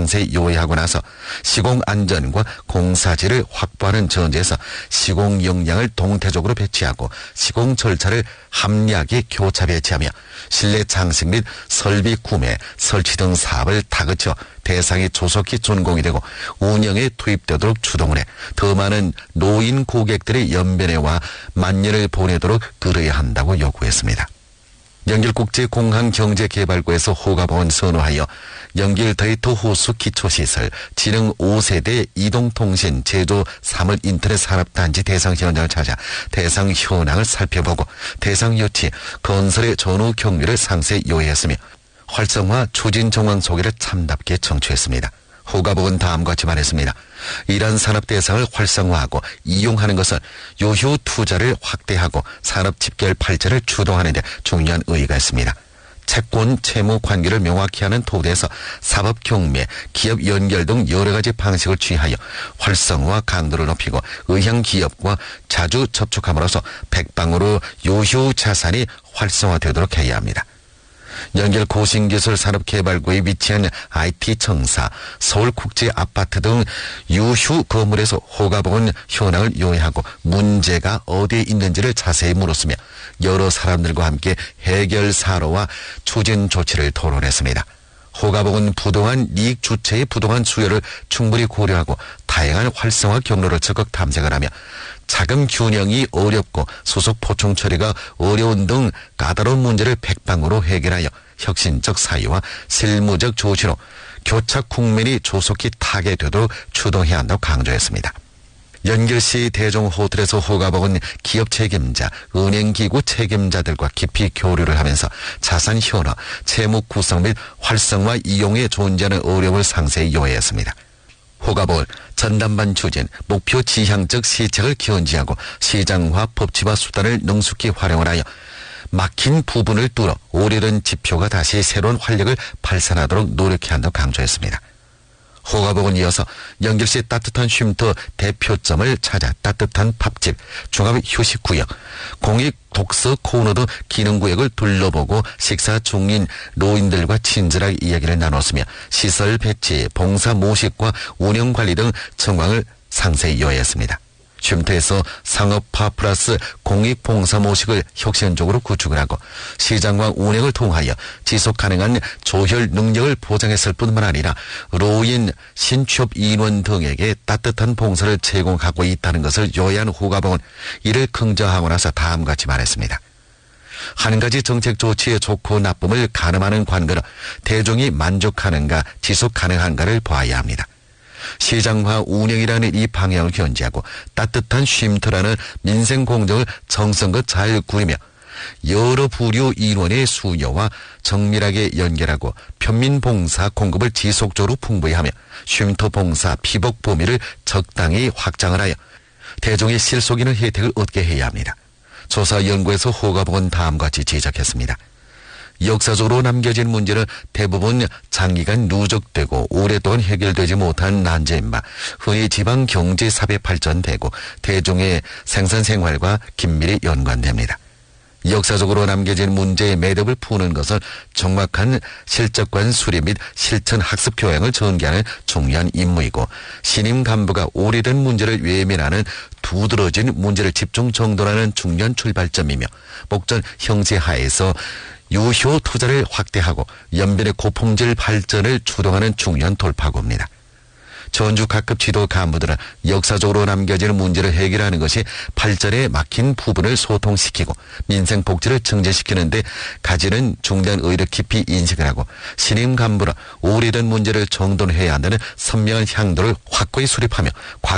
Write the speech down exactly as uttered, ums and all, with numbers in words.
상세히 요해하고 나서 시공 안전과 공사지를 확보하는 전제에서 시공 역량을 동태적으로 배치하고 시공 절차를 합리하게 교차 배치하며 실내 장식 및 설비 구매, 설치 등 사업을 다그쳐 대상이 조속히 준공이 되고 운영에 투입되도록 추동을 해 더 많은 노인 고객들의 연변에 와 만년을 보내도록 그러야 한다고 요구했습니다. 연길국제공항경제개발구에서 허가봉은 선호하여 연길 데이터 호수 기초시설 지능 오 세대 이동통신 제조 사물 인터넷 산업단지 대상 현장을 찾아 대상 현황을 살펴보고 대상 여치 건설의 전후 경위를 상세히 요해했으며 활성화 추진 정황 소개를 참답게 청취했습니다. 허가봉은 다음과 같이 말했습니다. 이러한 산업 대상을 활성화하고 이용하는 것은 요후 투자를 확대하고 산업 집결 발전을 주도하는 데 중요한 의의가 있습니다. 채권, 채무 관계를 명확히 하는 토대에서 사법 경매, 기업 연결 등 여러 가지 방식을 취하여 활성화 강도를 높이고 의향 기업과 자주 접촉함으로써 백방으로 요후 자산이 활성화되도록 해야 합니다. 연길 고신기술산업개발구에 위치한 아이티 청사, 서울국제아파트 등 유휴 건물에서 허가봉은 현황을 요해하고 문제가 어디에 있는지를 자세히 물었으며 여러 사람들과 함께 해결 사로와 추진 조치를 토론했습니다. 허가봉은 부동한 이익 주체의 부동한 수요를 충분히 고려하고 다양한 활성화 경로를 적극 탐색을 하며 자금 균형이 어렵고 소속 포총 처리가 어려운 등 까다로운 문제를 백방으로 해결하여 혁신적 사유와 실무적 조치로 교착 국면이 조속히 타개되도록 추동해야 한다고 강조했습니다. 연길시 대종호텔에서 허가봉은 기업 책임자, 은행기구 책임자들과 깊이 교류를 하면서 자산 현황, 채무 구성 및 활성화 이용에 존재하는 어려움을 상세히 요해했습니다. 허가봉은 전담반 추진, 목표 지향적 시책을 견지하고 시장화, 법치화 수단을 능숙히 활용을 하여 막힌 부분을 뚫어 오래된 지표가 다시 새로운 활력을 발산하도록 노력해야 한다고 강조했습니다. 허가봉은 이어서 연길시 따뜻한 쉼터 대표점을 찾아 따뜻한 팝집, 종합휴식구역, 공익 독서 코너 등 기능구역을 둘러보고 식사 중인 노인들과 친절하게 이야기를 나눴으며 시설 배치, 봉사 모식과 운영관리 등 정황을 상세히 요해했습니다. 쉼터에서 상업화 플러스 공익봉사 모식을 혁신적으로 구축을 하고 시장과 운영을 통하여 지속가능한 조혈 능력을 보장했을 뿐만 아니라 노인, 신취업 인원 등에게 따뜻한 봉사를 제공하고 있다는 것을 요해한 허가봉은 이를 긍정하고 나서 다음과 같이 말했습니다. 한 가지 정책 조치의 좋고 나쁨을 가늠하는 관계로 대중이 만족하는가 지속 가능한가를 봐야 합니다. 시장화 운영이라는 이 방향을 견지하고 따뜻한 쉼터라는 민생 공정을 정성껏 잘 꾸리며 여러 부류 인원의 수요와 정밀하게 연결하고 편민 봉사 공급을 지속적으로 풍부히 하며 쉼터 봉사 피복 범위를 적당히 확장을 하여 대중의 실속 있는 혜택을 얻게 해야 합니다. 조사 연구에서 허가봉은 다음과 같이 지적했습니다. 역사적으로 남겨진 문제는 대부분 장기간 누적되고 오랫동안 해결되지 못한 난제인 바 흔히 지방 경제 사회 발전되고 대중의 생산생활과 긴밀히 연관됩니다. 역사적으로 남겨진 문제의 매듭을 푸는 것은 정확한 실적관 수립 및 실천 학습 교양을 전개하는 중요한 임무이고 신임 간부가 오래된 문제를 외면하는 두드러진 문제를 집중 정돈하는 중요한 출발점이며 목전 형제 하에서 유효 투자를 확대하고 연변의 고품질 발전을 주동하는 중요한 돌파구입니다. 전주 각급 지도 간부들은 역사적으로 남겨지는 문제를 해결하는 것이 발전에 막힌 부분을 소통시키고 민생 복지를 증진시키는 데 가지는 중대한 의의를 깊이 인식을 하고 신임 간부는 오래된 문제를 정돈해야 한다는 선명한 향도를 확고히 수립하며